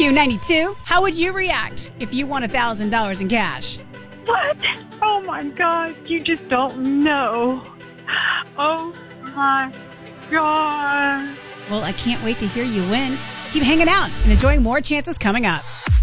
Q92, how would you react if you won $1,000 in cash? What? Oh my God, you just don't know. Oh my God. Well, I can't wait to hear you win. Keep hanging out and enjoying more chances coming up.